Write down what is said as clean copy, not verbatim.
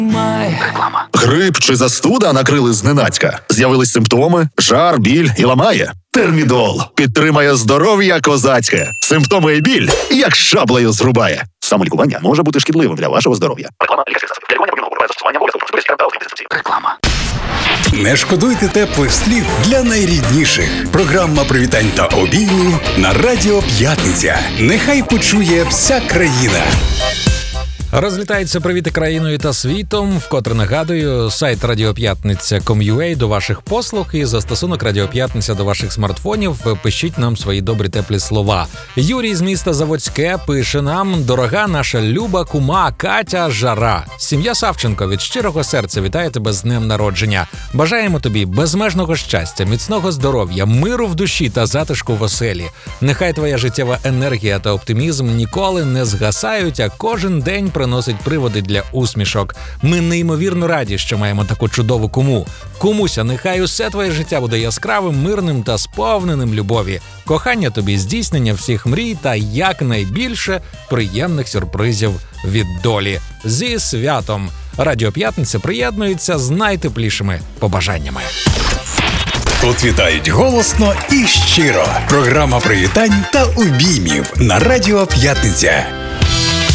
Реклама. Грип чи застуда накрили зненацька. З'явились симптоми, жар, біль і ламає. Термідол підтримає здоров'я козацьке. Симптоми і біль як шаблею зрубає. Самолікування може бути шкідливим для вашого здоров'я. Реклама лікарських засобів. Для лікування потрібно застосування обов'язково процедури та інструкції. Реклама. Не шкодуйте теплих слів для найрідніших. Програма привітань та обіймів на Радіо П'ятниця. Нехай почує вся країна. Розлітаються привіти країною та світом. Вкотре нагадую, сайт radiopятниця.com.ua до ваших послуг і застосунок Радіо П'ятниця до ваших смартфонів. Пишіть нам свої добрі теплі слова. Юрій з міста Заводське пише нам: дорога наша люба кума Катя Жара. Сім'я Савченко від щирого серця вітає тебе з днем народження. Бажаємо тобі безмежного щастя, міцного здоров'я, миру в душі та затишку в оселі. Нехай твоя життєва енергія та оптимізм ніколи не згасають, а кожен день приносить приводи для усмішок. Ми неймовірно раді, що маємо таку чудову куму. Кумуся, нехай усе твоє життя буде яскравим, мирним та сповненим любові. Кохання тобі, здійснення всіх мрій та якнайбільше приємних сюрпризів від долі. Зі святом! Радіо П'ятниця приєднується з найтеплішими побажаннями. Тут вітають голосно і щиро. Програма привітань та обіймів на Радіо П'ятниця.